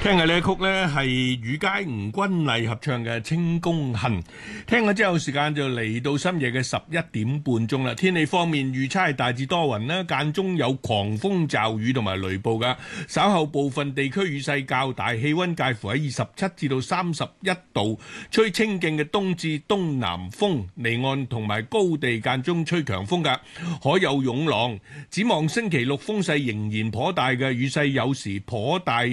聽嘅呢曲呢係雨佳吳君麗合唱嘅《清宮恨》。聽咗之後，時間就嚟到深夜嘅11點半啦。天氣方面預測係大致多雲啦，間中有狂風驟雨同埋雷暴噶。稍後部分地區雨勢較大，氣溫介乎喺27至到31度，吹清勁嘅東至東南風，離岸同埋高地間中吹強風噶，海有湧浪。展望星期六風勢仍然頗大嘅，雨勢有時頗大，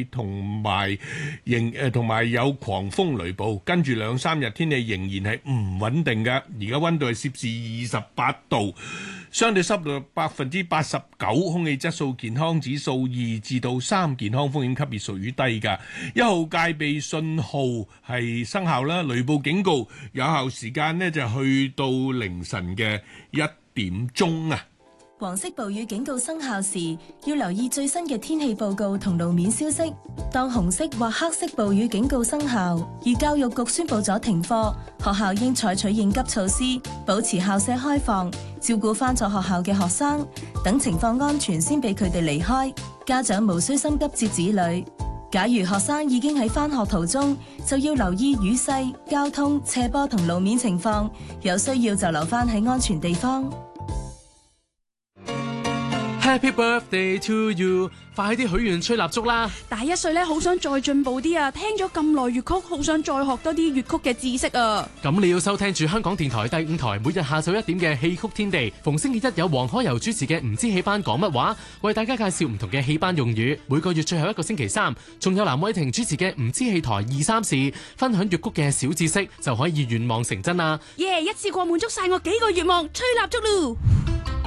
同埋有狂風雷暴，跟住2-3日天氣仍然係唔穩定嘅。而家溫度係攝氏28度，相對濕度89%，空氣質素健康指數2至到3，健康風險級別屬於低㗎。1號戒備信號係生效啦，雷暴警告有效時間呢就去到凌晨嘅1點鐘啊。 黃色暴雨警告生效時，要留意最新嘅天氣報告同路面消息。當紅色或黑色暴雨警告生效，而教育局宣布咗停課，學校應採取應急措施，保持校舍開放，照顧返咗學校嘅學生，等情況安全先俾佢哋離開。家長無需心急接子女。假如學生已經喺返學途中，就要留意雨勢、交通、斜坡同路面情況，有需要就留返喺安全地方。 Happy birthday to you！ 快啲許願吹蠟燭啦！ 大1歲咧，好想再進步啲啊！聽咗咁耐粵曲，好想再學多啲粵曲嘅知識啊！ 咁你要收聽住香港電台第5台，每日下晝1點嘅戲曲天地，逢星期一有黃可柔主持嘅唔知戲班講乜話，為大家介紹唔同嘅戲班用語。每個月最後一個星期三，仲有藍偉霆主持嘅唔知戲台2、3事，分享粵曲嘅小知識，就可以願望成真啦！ 耶！一次過滿足晒我幾個願望，吹蠟燭嚕！